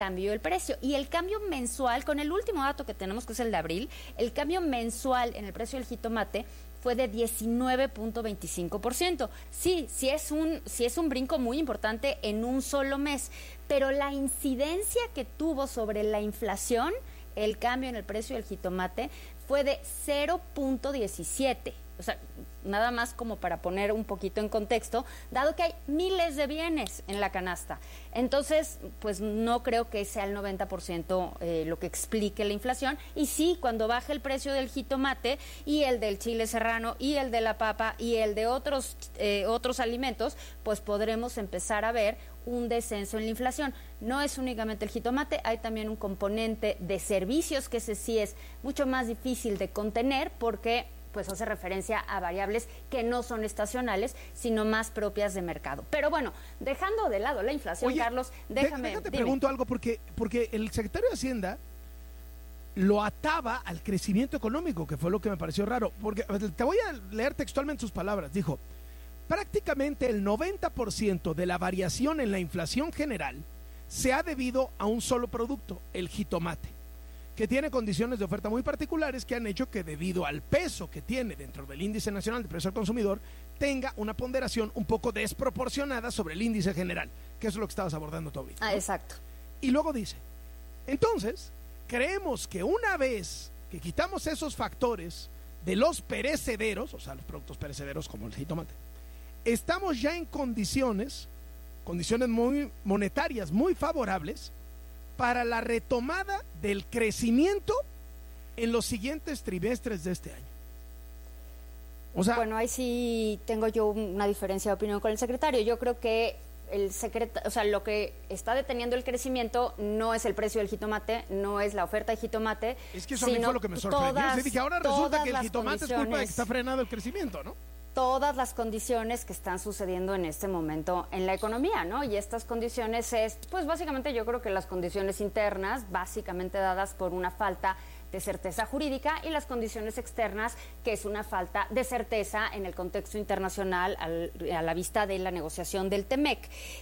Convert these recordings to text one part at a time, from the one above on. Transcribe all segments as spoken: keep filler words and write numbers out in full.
cambió el precio. Y el cambio mensual, con el último dato que tenemos, que es el de abril, el cambio mensual en el precio del jitomate fue de diecinueve punto veinticinco por ciento. Sí, sí es un, sí es un brinco muy importante en un solo mes, pero la incidencia que tuvo sobre la inflación, el cambio en el precio del jitomate, fue de cero punto diecisiete. O sea, nada más como para poner un poquito en contexto, dado que hay miles de bienes en la canasta. Entonces, pues no creo que sea el noventa por ciento eh, lo que explique la inflación. Y sí, cuando baje el precio del jitomate y el del chile serrano y el de la papa y el de otros, eh, otros alimentos, pues podremos empezar a ver un descenso en la inflación. No es únicamente el jitomate, hay también un componente de servicios que ese sí es mucho más difícil de contener porque pues hace referencia a variables que no son estacionales, sino más propias de mercado. Pero bueno, dejando de lado la inflación, Oye, Carlos, déjame... Déjate dime. pregunto algo, porque, porque el secretario de Hacienda lo ataba al crecimiento económico, que fue lo que me pareció raro. Porque te voy a leer textualmente sus palabras. Dijo, prácticamente el noventa por ciento de la variación en la inflación general se ha debido a un solo producto, el jitomate, que tiene condiciones de oferta muy particulares que han hecho que, debido al peso que tiene dentro del índice nacional de precio al consumidor, tenga una ponderación un poco desproporcionada sobre el índice general, que eso es lo que estabas abordando tú ahorita, Ah, ¿no? exacto. Y luego dice, entonces, creemos que una vez que quitamos esos factores de los perecederos, o sea, los productos perecederos como el jitomate, estamos ya en condiciones, condiciones muy monetarias muy favorables para la retomada del crecimiento en los siguientes trimestres de este año. O sea, bueno, ahí sí tengo yo una diferencia de opinión con el secretario. Yo creo que el secretario, o sea, lo que está deteniendo el crecimiento no es el precio del jitomate, no es la oferta de jitomate. Es que eso a mí fue lo que me sorprendió. Todas, Yo dije, ahora resulta que el jitomate es culpa de que está condiciones... frenado el crecimiento, ¿no? todas las condiciones que están sucediendo en este momento en la economía, ¿no? Y estas condiciones es, pues básicamente yo creo que las condiciones internas, básicamente dadas por una falta de certeza jurídica, y las condiciones externas, que es una falta de certeza en el contexto internacional al, a la vista de la negociación del Temec.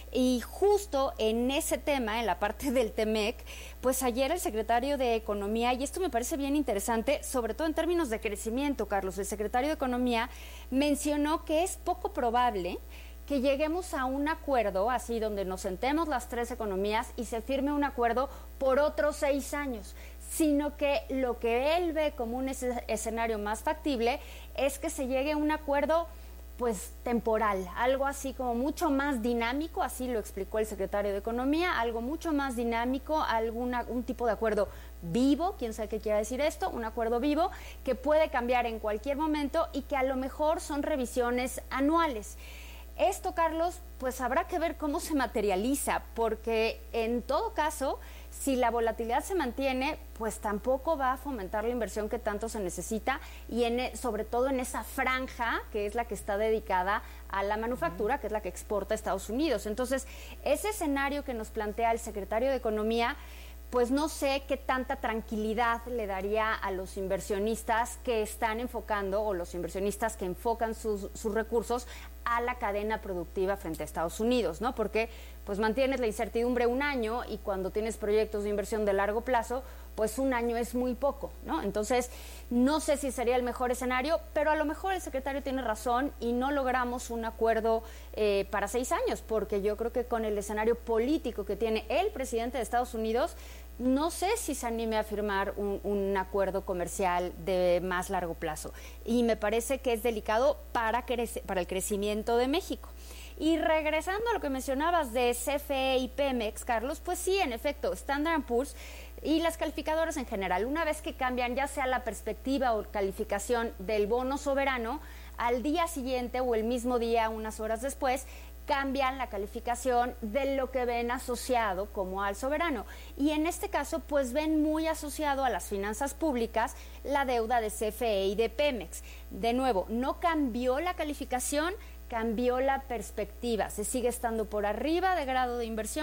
Y justo en ese tema, en la parte del Temec, pues ayer el secretario de Economía, y esto me parece bien interesante, sobre todo en términos de crecimiento, Carlos, el secretario de Economía mencionó que es poco probable que lleguemos a un acuerdo así donde nos sentemos las tres economías y se firme un acuerdo por otros seis años, sino que lo que él ve como un es- escenario más factible es que se llegue a un acuerdo pues temporal, algo así como mucho más dinámico, así lo explicó el secretario de Economía, algo mucho más dinámico, alguna, un tipo de acuerdo vivo, quién sabe qué quiere decir esto, un acuerdo vivo que puede cambiar en cualquier momento y que a lo mejor son revisiones anuales. Esto, Carlos, pues habrá que ver cómo se materializa, porque en todo caso, si la volatilidad se mantiene, pues tampoco va a fomentar la inversión que tanto se necesita, y en, sobre todo en esa franja que es la que está dedicada a la manufactura, que es la que exporta a Estados Unidos. Entonces, ese escenario que nos plantea el secretario de Economía, pues no sé qué tanta tranquilidad le daría a los inversionistas que están enfocando, o los inversionistas que enfocan sus, sus recursos a la cadena productiva frente a Estados Unidos, ¿no? Porque pues mantienes la incertidumbre un año, y cuando tienes proyectos de inversión de largo plazo, pues un año es muy poco, ¿no? Entonces, no sé si sería el mejor escenario, pero a lo mejor el secretario tiene razón y no logramos un acuerdo eh, para seis años, porque yo creo que con el escenario político que tiene el presidente de Estados Unidos, no sé si se anime a firmar un, un acuerdo comercial de más largo plazo. Y me parece que es delicado para, crece, para el crecimiento de México. Y regresando a lo que mencionabas de C F E y Pemex, Carlos, pues sí, en efecto, Standard and Poor's y las calificadoras en general, una vez que cambian ya sea la perspectiva o calificación del bono soberano, al día siguiente o el mismo día, unas horas después, cambian la calificación de lo que ven asociado como al soberano. Y en este caso, pues ven muy asociado a las finanzas públicas la deuda de C F E y de Pemex. De nuevo, no cambió la calificación, cambió la perspectiva. Se sigue estando por arriba de grado de inversión,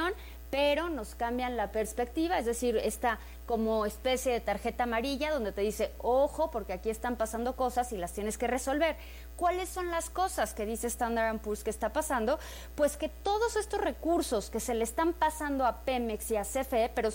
pero nos cambian la perspectiva, es decir, esta como especie de tarjeta amarilla donde te dice, ojo, porque aquí están pasando cosas y las tienes que resolver. ¿Cuáles son las cosas que dice Standard and Poor's que está pasando? Pues que todos estos recursos que se le están pasando a Pemex y a C F E, pero